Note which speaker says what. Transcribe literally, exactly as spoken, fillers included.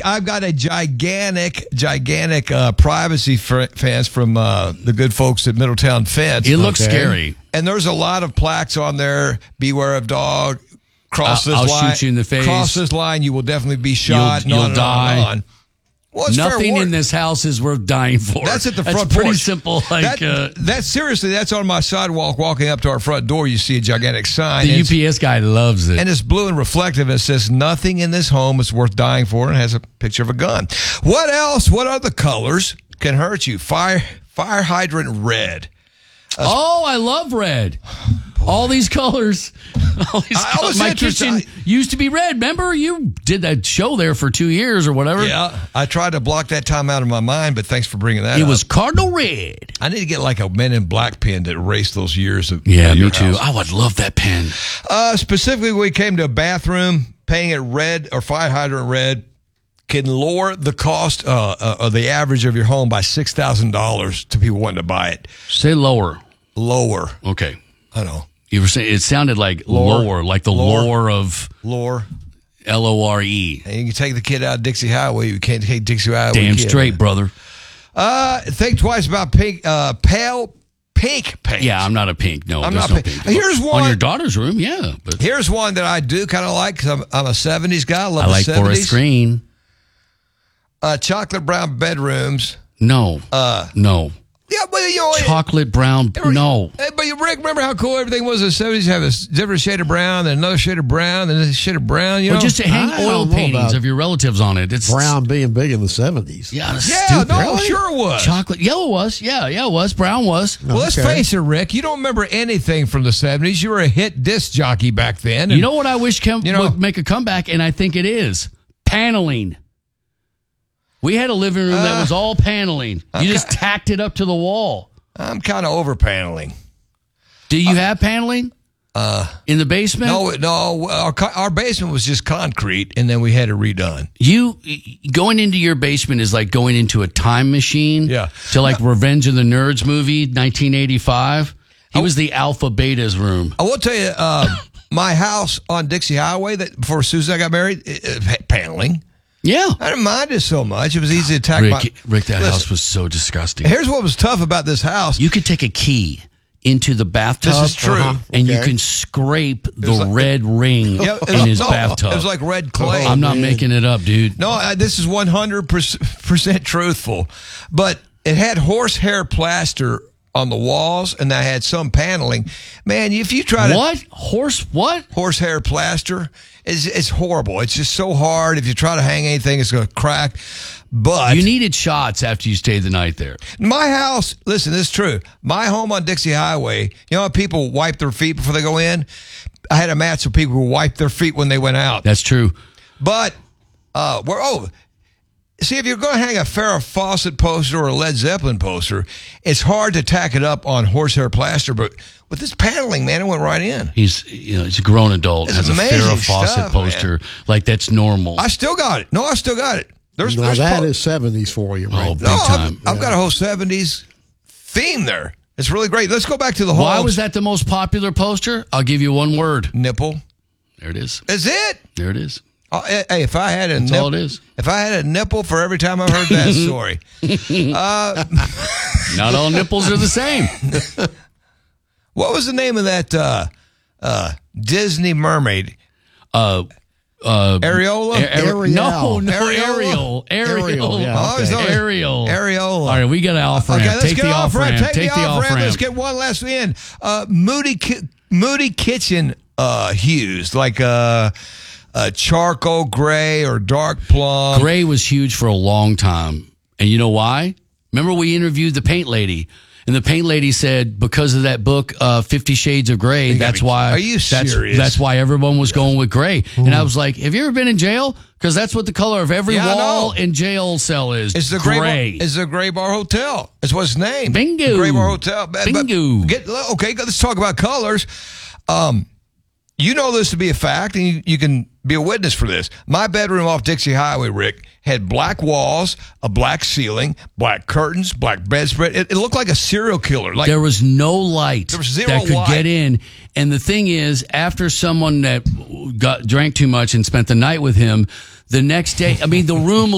Speaker 1: I've got a gigantic, gigantic uh, privacy fr- fence from uh, the good folks at Middletown Fence.
Speaker 2: It looks
Speaker 1: okay?
Speaker 2: scary.
Speaker 1: And there's a lot of plaques on there. Beware of dog. Cross
Speaker 2: I'll,
Speaker 1: this
Speaker 2: I'll
Speaker 1: line.
Speaker 2: shoot you in the face.
Speaker 1: Cross this line, you will definitely be shot.
Speaker 2: You'll,
Speaker 1: and
Speaker 2: you'll
Speaker 1: on
Speaker 2: die.
Speaker 1: And on and on. Well, it's
Speaker 2: Nothing
Speaker 1: fair
Speaker 2: in this house is worth dying for.
Speaker 1: That's at the front
Speaker 2: That's pretty
Speaker 1: porch.
Speaker 2: simple. Like
Speaker 1: that,
Speaker 2: uh,
Speaker 1: that's seriously, that's on my sidewalk walking up to our front door. You see a gigantic sign.
Speaker 2: the
Speaker 1: and
Speaker 2: U P S guy loves it.
Speaker 1: And it's blue and reflective. And it says nothing in this home is worth dying for, and has a picture of a gun. What else? What other colors can hurt you? Fire, fire hydrant red.
Speaker 2: Oh, I love red. All these colors. All these
Speaker 1: I
Speaker 2: colors.
Speaker 1: was
Speaker 2: My
Speaker 1: interested-
Speaker 2: kitchen used to be red. Remember, you did that show there for two years or whatever.
Speaker 1: Yeah, I tried to block that time out of my mind, but thanks for bringing that
Speaker 2: It
Speaker 1: up.
Speaker 2: was cardinal red.
Speaker 1: I need to get like a Men in Black pen to erase those years of
Speaker 2: Yeah,
Speaker 1: of
Speaker 2: me
Speaker 1: your
Speaker 2: too.
Speaker 1: house.
Speaker 2: I would love that pen.
Speaker 1: Uh, specifically, we came to a bathroom, paying it red or fire hydrant red can lower the cost uh, uh, of the average of your home by six thousand dollars to people wanting to buy it.
Speaker 2: Say lower.
Speaker 1: Lower.
Speaker 2: Okay.
Speaker 1: I know.
Speaker 2: You were saying it sounded like
Speaker 1: Lore.
Speaker 2: lower, like the
Speaker 1: Lore.
Speaker 2: lore of
Speaker 1: Lower.
Speaker 2: L O R E.
Speaker 1: And you can take the kid out of Dixie Highway. You can't take Dixie Highway.
Speaker 2: Damn
Speaker 1: kid.
Speaker 2: straight, brother.
Speaker 1: Uh, think twice about pink, uh, pale pink paint.
Speaker 2: Yeah, I'm not a pink. No,
Speaker 1: I'm
Speaker 2: there's
Speaker 1: not
Speaker 2: no
Speaker 1: pink.
Speaker 2: pink.
Speaker 1: Here's
Speaker 2: On
Speaker 1: one-
Speaker 2: your daughter's room, yeah. But
Speaker 1: Here's one that I do kind of like because I'm, I'm a seventies guy. I love
Speaker 2: I
Speaker 1: the
Speaker 2: like
Speaker 1: seventies.
Speaker 2: forest green.
Speaker 1: Uh, chocolate brown bedrooms.
Speaker 2: No.
Speaker 1: Uh,
Speaker 2: no.
Speaker 1: Yeah, but you know,
Speaker 2: Chocolate brown.
Speaker 1: every-
Speaker 2: No.
Speaker 1: Hey, but you, Rick, remember how cool everything was in the seventies? Have a s- different shade of brown, then another shade of brown, then a shade of brown. You
Speaker 2: Well,
Speaker 1: know,
Speaker 2: just to hang
Speaker 3: I
Speaker 2: oil
Speaker 3: don't know
Speaker 2: paintings
Speaker 3: about
Speaker 2: of your relatives on it. It's
Speaker 3: Brown being big in the seventies.
Speaker 2: Yeah, it's
Speaker 1: yeah,
Speaker 2: stupid.
Speaker 1: no,
Speaker 3: Really?
Speaker 1: sure it was.
Speaker 2: Chocolate. Yellow was. Yeah, yeah, it was. Brown was.
Speaker 1: Well, let's
Speaker 3: Okay.
Speaker 1: face it, Rick. You don't remember anything from the seventies. You were a hit disc jockey back then.
Speaker 2: You know what I wish Kem
Speaker 1: You know-
Speaker 2: would make a comeback, and I think it is paneling. We had a living room that
Speaker 1: Uh,
Speaker 2: was all paneling. You just tacked it up to the wall.
Speaker 1: I'm kind of over paneling.
Speaker 2: Do you have paneling? Uh, in the basement?
Speaker 1: No, no, our, co- our basement was just concrete, and then we had it redone.
Speaker 2: You going into your basement is like going into a time machine.
Speaker 1: Yeah.
Speaker 2: To like Revenge of the Nerds movie, nineteen eighty-five. He was the Alpha Beta's room.
Speaker 1: I will tell you, uh, my house on Dixie Highway, that before Susan got married, it, it had paneling.
Speaker 2: Yeah.
Speaker 1: I didn't mind it so much. It was easy to attack
Speaker 2: Rick,
Speaker 1: my...
Speaker 2: Rick, that
Speaker 1: Listen,
Speaker 2: house was so disgusting.
Speaker 1: Here's what was tough about this house.
Speaker 2: You could take a key into the bathtub.
Speaker 1: This is true. Uh-huh.
Speaker 2: And you
Speaker 3: Okay.
Speaker 2: can scrape the
Speaker 1: like-
Speaker 2: red ring
Speaker 1: Yeah, it
Speaker 2: in
Speaker 1: was-
Speaker 2: his
Speaker 1: no,
Speaker 2: bathtub.
Speaker 1: It was like red clay.
Speaker 2: I'm not
Speaker 3: man.
Speaker 2: making it up, dude.
Speaker 1: No, I, this is one hundred percent truthful. But it had horsehair plaster on the walls, and I had some paneling. Man, if you try to...
Speaker 2: What? Horse what?
Speaker 1: Horsehair plaster, it's, it's horrible. It's just so hard. If you try to hang anything, it's going to crack. But
Speaker 2: You needed shots after you stayed the night there.
Speaker 1: my house, listen, this is true. My home on Dixie Highway, you know how people wipe their feet before they go in? I had a mat so people would wipe their feet when they went out.
Speaker 2: That's true.
Speaker 1: But, uh, we're, oh, see, if you're going to hang a Farrah Fawcett poster or a Led Zeppelin poster, it's hard to tack it up on horsehair plaster. But with this paneling, man, it went right in.
Speaker 2: He's you know he's a grown adult,
Speaker 1: It's
Speaker 2: has a
Speaker 1: amazing
Speaker 2: Farrah Fawcett
Speaker 1: stuff,
Speaker 2: poster. Like that's normal.
Speaker 1: I still got it. No, I still got it. There's,
Speaker 3: Now
Speaker 1: there's
Speaker 3: that
Speaker 1: po-
Speaker 3: is seventies for you,
Speaker 2: oh,
Speaker 3: right?
Speaker 2: big
Speaker 1: No, I've,
Speaker 2: time.
Speaker 1: I've got a whole seventies theme there. It's really great. Let's go back to the whole
Speaker 2: Why was that the most popular poster? I'll give you one word.
Speaker 1: nipple.
Speaker 2: There it is.
Speaker 1: Is it?
Speaker 2: There it is.
Speaker 1: Oh, hey, hey, if I had a
Speaker 2: That's
Speaker 1: nipple,
Speaker 2: all it is.
Speaker 1: if I had a nipple for every time I've heard that story,
Speaker 2: Not all nipples are the same.
Speaker 1: what was the name of that uh, uh, Disney mermaid?
Speaker 2: Uh, uh,
Speaker 1: Areola?
Speaker 2: A- Ari-
Speaker 3: Ariel.
Speaker 2: No, no,
Speaker 1: Ariel?
Speaker 2: Ariel. Ariel.
Speaker 3: Ariel, yeah.
Speaker 1: I always
Speaker 3: okay.
Speaker 1: thought it was
Speaker 2: Ariel.
Speaker 1: Areola.
Speaker 2: All right, we got an off ramp.
Speaker 1: Okay, let's
Speaker 2: Take
Speaker 1: get
Speaker 2: the
Speaker 1: off ramp. Take,
Speaker 2: Take
Speaker 1: the off ramp.
Speaker 2: ramp.
Speaker 1: Let's get one last in. Uh, Moody, Ki- Moody Kitchen uh, hues, like uh, uh, charcoal gray or dark plum.
Speaker 2: Gray was huge for a long time. And you know why? Remember we interviewed the paint lady, and the paint lady said because of that book, uh, Fifty Shades of Grey,
Speaker 1: gotta
Speaker 2: that's
Speaker 1: be-
Speaker 2: why.
Speaker 1: are you
Speaker 2: that's,
Speaker 1: serious?
Speaker 2: That's why everyone was going with gray. And I was like, have you ever been in jail? Because that's what the color of every
Speaker 1: Yeah, I
Speaker 2: wall
Speaker 1: know.
Speaker 2: and jail cell is.
Speaker 1: It's the
Speaker 2: gray.
Speaker 1: Gray. Bar, it's the Gray Bar Hotel. It's what's its name.
Speaker 2: Bingo.
Speaker 1: The Gray Bar Hotel. But- but
Speaker 2: Bingo.
Speaker 1: Get, okay, let's talk about colors. Um, you know this to be a fact, and you, you can be a witness for this. My bedroom off Dixie Highway, Rick, had black walls, a black ceiling, black curtains, black bedspread. It, it looked like a serial killer. Like
Speaker 2: There was no light
Speaker 1: There was zero
Speaker 2: that could
Speaker 1: light.
Speaker 2: get in. And the thing is, after someone that got drank too much and spent the night with him, the next day, I mean, the room